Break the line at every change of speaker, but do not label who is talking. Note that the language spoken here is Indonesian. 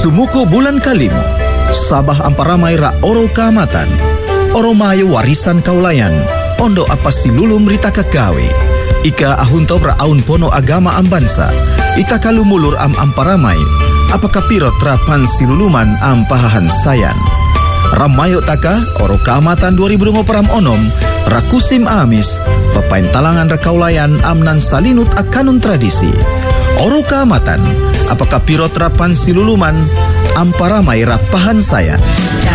Sumuko bulan kalimo, sabah amparamay ra oro kaamatan, oro mayo warisan kaulayan, ondo apa silulum rita kagawe. Ika ahunto ra aun pono agama ambansa, ita kalumulur amparamay, apakah pirot rapan siluluman pahahan sayan. Ramayo taka oro kaamatan 2024 onom, rakusim amis, papain talangan rakaulayan amnan salinut akanun tradisi. Oro kaamatan, apakah pirot rapan siluluman amparamay rapahan sayan.